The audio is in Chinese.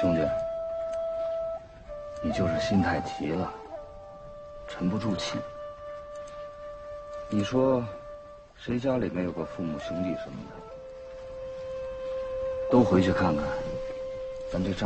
兄弟，你就是心太急了，沉不住气。你说，谁家里没有个父母兄弟什么的？都回去看看，咱这账。